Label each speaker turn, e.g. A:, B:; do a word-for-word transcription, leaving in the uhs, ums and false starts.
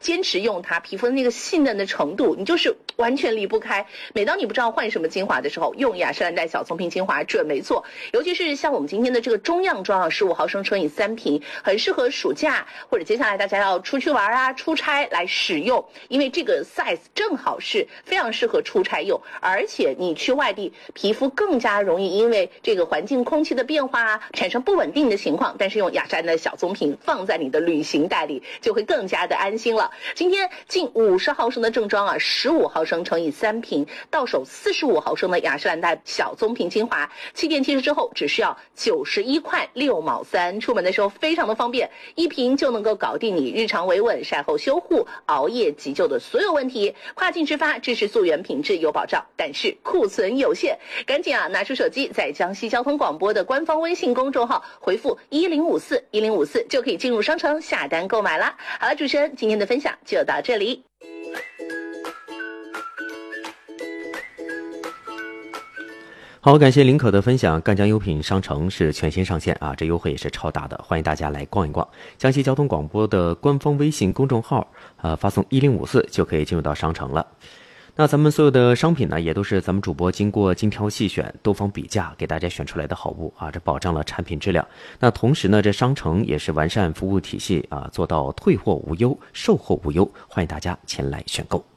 A: 坚持用它，皮肤的那个细嫩的程度，你就是完全离不开。每当你不知道换什么精华的时候，用雅诗兰黛小棕瓶精华准没错。尤其是像我们今天的这个中样装啊，十五毫升乘以三瓶，很适合暑假或者接下来大家要出去玩啊、出差来使用，因为这个 size 正好是非常适合出差用，而且你去外地，皮肤更加容易因为这个环境空气的变化啊，产生不稳定的情况，但是用雅诗兰黛小棕瓶放在你的旅行袋里，就会更加的安心了。今天近五十毫升的正装啊，十五毫升乘以三瓶，到手四十五毫升的雅诗兰黛小棕瓶精华，气垫其实之后只需要九十一块六毛三，出门的时候非常的方便，一瓶就能够搞定你日常维稳、晒后修护、熬夜急救的所有问题。跨境直发，支持溯源品质有保障，但是库存有限，赶紧啊拿出手机，在江西交通广播的官方微信公众号回复一零五四一零五四就可以进入商城下单购买啦。好了，主持人今天的分享就到这里。
B: 好，感谢林可的分享。赣江优品商城是全新上线啊，这优惠也是超大的，欢迎大家来逛一逛。江西交通广播的官方微信公众号，呃，发送一零五四就可以进入到商城了。那咱们所有的商品呢，也都是咱们主播经过精挑细选、多方比价给大家选出来的好物啊，这保障了产品质量。那同时呢，这商城也是完善服务体系啊，做到退货无忧、售后无忧，欢迎大家前来选购。